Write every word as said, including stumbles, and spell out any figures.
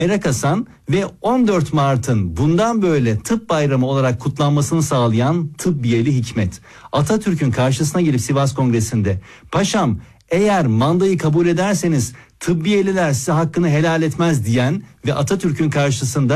Merak Hasan ve on dört Mart'ın bundan böyle tıp bayramı olarak kutlanmasını sağlayan Tıbbiyeli Hikmet. Atatürk'ün karşısına gelip Sivas Kongresi'nde, "Paşam, eğer mandayı kabul ederseniz tıbbiyeliler size hakkını helal etmez" diyen ve Atatürk'ün karşısında